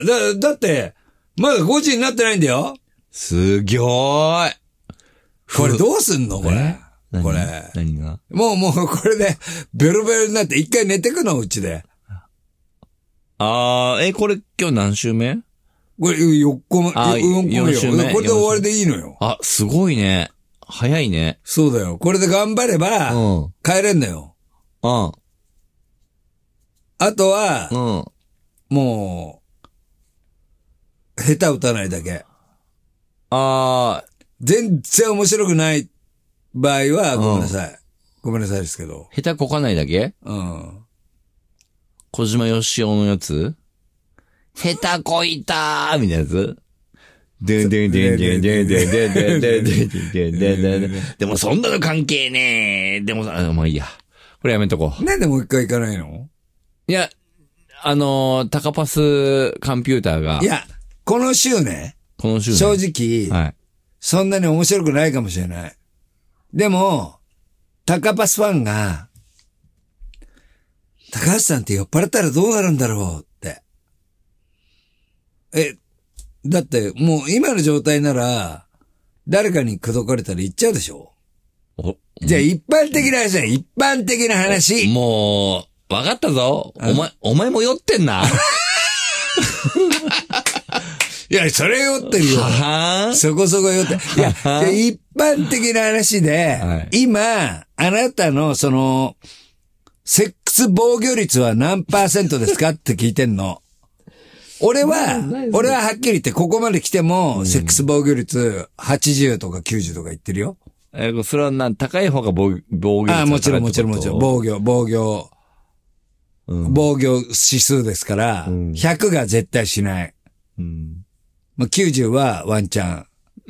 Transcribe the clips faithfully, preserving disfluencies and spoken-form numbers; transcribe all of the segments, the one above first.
だ、だって、まだごじになってないんだよ。 すぎょーい。 これどうすんのこれ。これ。 何がもうもうこれで、ベロベロになって一回寝てくのうちで。 あー、え、これ今日何週目これよっこも、 あよんこめよ。 よん週目これで終わりでいいのよ。 あ、すごいね。早いね。 そうだよ。これで頑張れば、 うん。 帰れんだよ。 うん。 あとは、 うん。 もう、下手打たないだけ。 あー、 全然面白くない場合は、ごめんなさい。ごめんなさいですけど。 下手こかないだけうん。 小島よしおのやつ下手こいたーみたいなやつでんでんでんでんでんでんでんでんでんでんでんでんでんでんでもそんなの関係ねー。でもさ、まあいいや。これやめとこう。 なんでもう一回行かないの？ いや、あのー、タカパスコンピューターが。 いや、この週ね。 この週ね。 正直、 はい。 そんなに面白くないかもしれない。でも、タカパスファンが、高橋さんって酔っ払ったらどうなるんだろうって。え、だってもう今の状態なら、誰かに口説かれたら言っちゃうでしょ？ おじゃあ一般的な話だよ。一般的な話。 もう、わかったぞ。お前、お前も酔ってんな。 いや、それ酔ってるよ。 はそこそこ酔って。いや、一般的な話で、はい、今、あなたのその、セックス防御率は何パーセントですかって聞いてんの。俺は、俺ははっきり言ってここまで来ても、セックス防御率はちじゅうとかきゅうじゅうとか言ってるよ。 えー、それはな、高い方が防、防御率。 ああ、もちろんもちろんもちろん。防御、防御、うん、防御指数ですから、うん、ひゃくが絶対しない。うん、まあ、きゅうじゅうはワンチャン。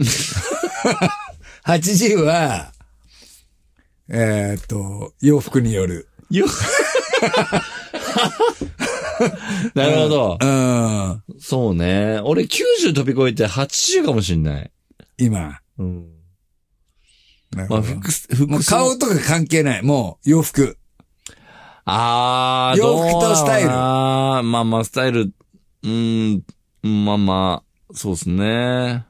はちじゅうは、えー、っと、洋服による。 よなるほど。 うん。 うん、そうね。俺きゅうじゅう飛び越えてはちじゅうかもしんない。 今。 うん。まあ、服、 服もう顔とか関係ない。もう、洋服。 あー、 洋服とスタイル。 あー、まあまあ、スタイル、うーん、まあまあ、そうですね。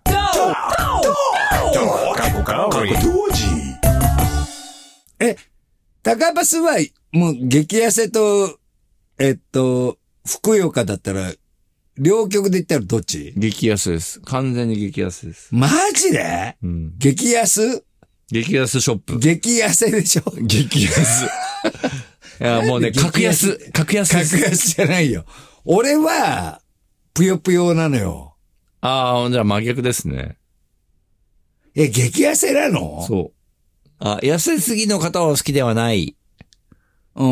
え、高パスは、もう、激痩せと、えっと、ふくよかだったら、両極で言ったらどっち？ 激痩せです。完全に激痩せです。 マジで？うん。激痩激痩せショップ。 激痩せでしょ？ 激痩せ。いや、もうね、格安、格安。 格安じゃないよ。俺は、ぷよぷよなのよ。 ああ、じゃあ真逆ですね。 え、激痩せなの？ そう。あ、痩せすぎの方は好きではない。 うん。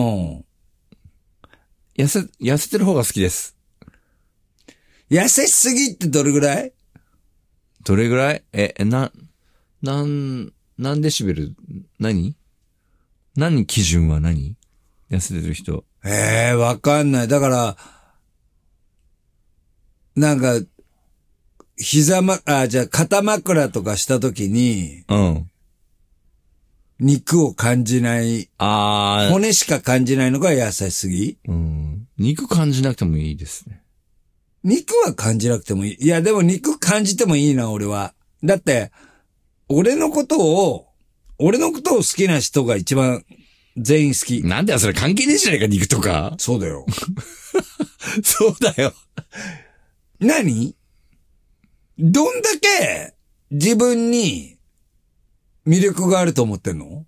痩せ、痩せてる方が好きです。 痩せすぎってどれぐらい？ どれぐらい？え、な、なん、何デシベル？何？何基準は何？痩せてる人。 ええー、わかんない。だから、なんか、膝ま、あ、じゃあ肩枕とかしたときに、 うん。 肉を感じない。 ああ。 骨しか感じないのが痩せすぎ？ うん。肉感じなくてもいいですね。 肉は感じなくてもいい。いや、でも肉感じてもいいな、俺は。だって、俺のことを、俺のことを好きな人が一番全員好き。 なんだよ、それ関係ねえじゃないか、肉とか。 そうだよ。 そうだよ。 何？どんだけ自分に魅力があると思ってんの？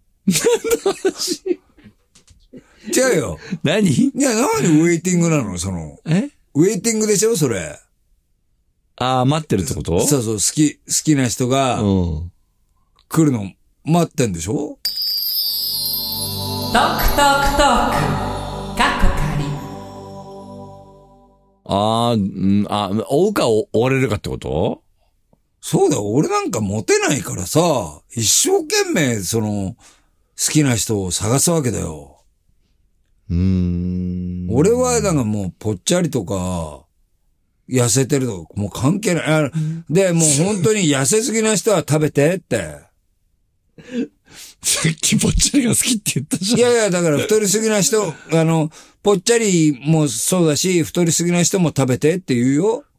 違うよ。 何？ いや、なんでウェイティングなの？その。 え？ ウェイティングでしょそれ。 ああ、待ってるってこと？ そうそう、好き、好きな人が、来るの待ってんでしょ？トークトークトーク、かっこかり。 あー、あ、追うか追われるかってこと？ そうだよ、俺なんかモテないからさ、一生懸命、その、好きな人を探すわけだよ。 うーん。 俺は、なんかもう、ぽっちゃりとか、痩せてるとか、もう関係ない。で、もう本当に痩せすぎな人は食べてって。 さっきぽっちゃりが好きって言ったじゃん。 いやいや、だから太りすぎな人、あの、ぽっちゃりもそうだし、太りすぎな人も食べてって言うよ。